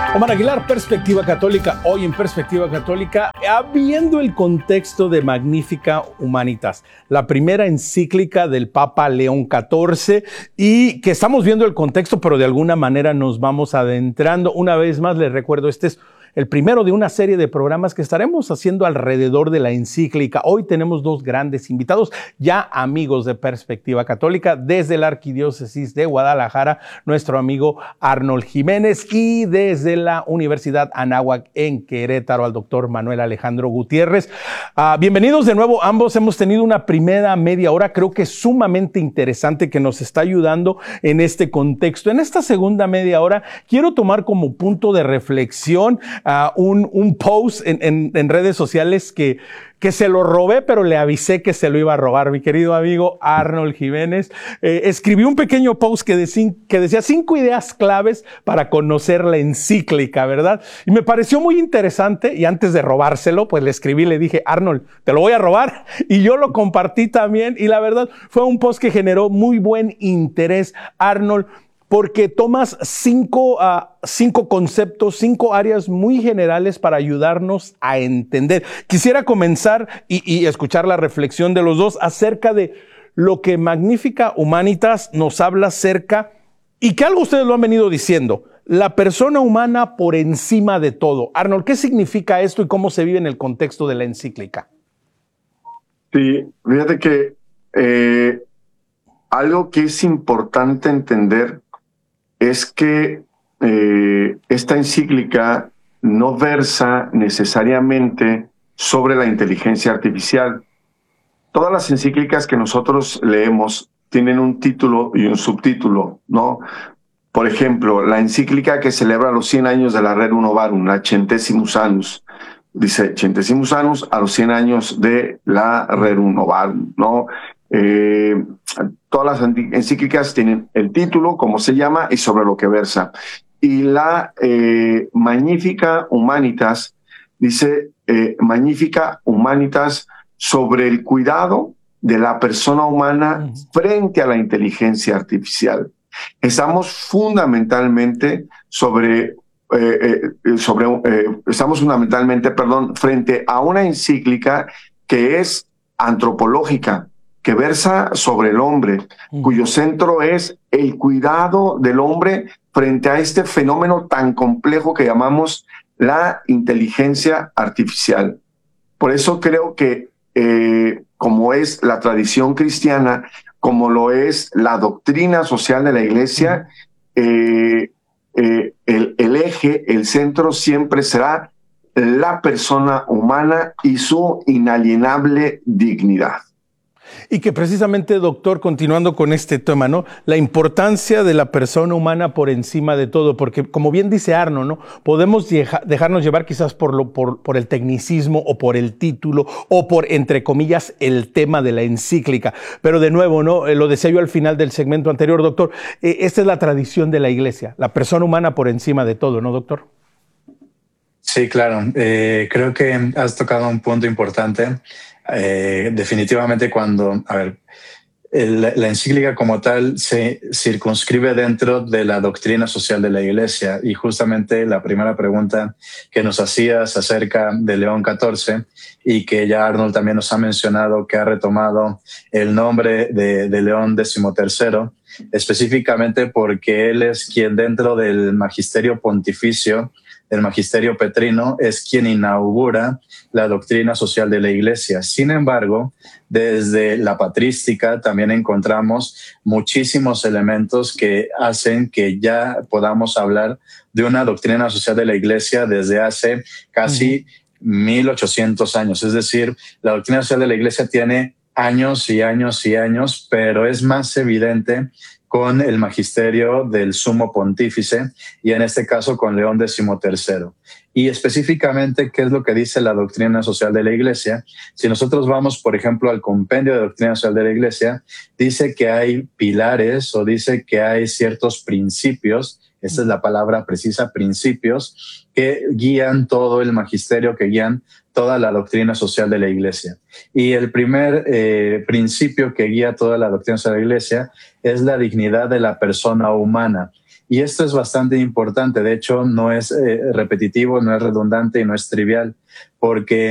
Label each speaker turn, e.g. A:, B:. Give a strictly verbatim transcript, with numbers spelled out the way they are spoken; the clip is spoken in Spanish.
A: Omar Aguilar, Perspectiva Católica. Hoy en Perspectiva Católica, viendo el contexto de Magnificat Humanitas, la primera encíclica del Papa León catorce, y que estamos viendo el contexto, pero de alguna manera nos vamos adentrando. Una vez más, les recuerdo, este es el primero de una serie de programas que estaremos haciendo alrededor de la encíclica. Hoy tenemos dos grandes invitados, ya amigos de Perspectiva Católica, desde la Arquidiócesis de Guadalajara, nuestro amigo Arnold Jiménez, y desde la Universidad Anáhuac en Querétaro, al doctor Manuel Alejandro Gutiérrez. Uh, bienvenidos de nuevo ambos. Hemos tenido una primera media hora, creo que sumamente interesante, que nos está ayudando en este contexto. En esta segunda media hora, quiero tomar como punto de reflexión Uh, un, un post en, en, en redes sociales que, que se lo robé, pero le avisé que se lo iba a robar. Mi querido amigo Arnold Jiménez eh, escribió un pequeño post que, de, que decía cinco ideas claves para conocer la encíclica, ¿verdad? Y me pareció muy interesante, y antes de robárselo, pues le escribí, le dije, Arnold, te lo voy a robar, y yo lo compartí también, y la verdad fue un post que generó muy buen interés, Arnold, porque tomas cinco, uh, cinco conceptos, cinco áreas muy generales para ayudarnos a entender. Quisiera comenzar y, y escuchar la reflexión de los dos acerca de lo que Magnificat Humanitas nos habla acerca, y que algo ustedes lo han venido diciendo, la persona humana por encima de todo. Arnold, ¿qué significa esto y cómo se vive en el contexto de la encíclica?
B: Sí, fíjate que eh, algo que es importante entender es que eh, esta encíclica no versa necesariamente sobre la inteligencia artificial. Todas las encíclicas que nosotros leemos tienen un título y un subtítulo, ¿no? Por ejemplo, la encíclica que celebra los cien años de la Rerum Novarum, la Centesimus Annus, dice Centesimus Annus a los cien años de la Rerum Novarum, ¿no? Eh, todas las encíclicas tienen el título, cómo se llama y sobre lo que versa. Y la eh, Magnificat Humanitas dice eh, Magnificat Humanitas sobre el cuidado de la persona humana frente a la inteligencia artificial. Estamos fundamentalmente sobre eh, eh, sobre eh, estamos fundamentalmente, perdón, frente a una encíclica que es antropológica, que versa sobre el hombre, mm. cuyo centro es el cuidado del hombre frente a este fenómeno tan complejo que llamamos la inteligencia artificial. Por eso creo que, eh, como es la tradición cristiana, como lo es la doctrina social de la Iglesia, mm. eh, eh, el, el eje, el centro siempre será la persona humana y su inalienable dignidad.
A: Y que precisamente, doctor, continuando con este tema, ¿no? La importancia de la persona humana por encima de todo, porque como bien dice Arno, ¿no? Podemos deja, dejarnos llevar quizás por, lo, por, por el tecnicismo o por el título o por, entre comillas, el tema de la encíclica. Pero de nuevo, ¿no? Eh, lo decía yo al final del segmento anterior, doctor, eh, esta es la tradición de la Iglesia, la persona humana por encima de todo, ¿no, doctor?
C: Sí, claro. Eh, creo que has tocado un punto importante. Eh, definitivamente cuando, a ver, el, la encíclica como tal se circunscribe dentro de la doctrina social de la Iglesia, y justamente la primera pregunta que nos hacías acerca de León catorce, y que ya Arnold también nos ha mencionado que ha retomado el nombre de, de León decimotercero, específicamente porque él es quien dentro del magisterio pontificio, el magisterio petrino, es quien inaugura la doctrina social de la Iglesia. Sin embargo, desde la patrística también encontramos muchísimos elementos que hacen que ya podamos hablar de una doctrina social de la Iglesia desde hace casi uh-huh. mil ochocientos años. Es decir, la doctrina social de la Iglesia tiene años y años y años, pero es más evidente con el magisterio del sumo pontífice, y en este caso con León decimotercero. Y específicamente, ¿qué es lo que dice la doctrina social de la Iglesia? Si nosotros vamos, por ejemplo, al compendio de doctrina social de la Iglesia, dice que hay pilares o dice que hay ciertos principios, esa es la palabra precisa, principios, que guían todo el magisterio, que guían toda la doctrina social de la Iglesia. Y el primer eh, principio que guía toda la doctrina social de la Iglesia es la dignidad de la persona humana. Y esto es bastante importante. De hecho, no es eh, repetitivo, no es redundante y no es trivial, porque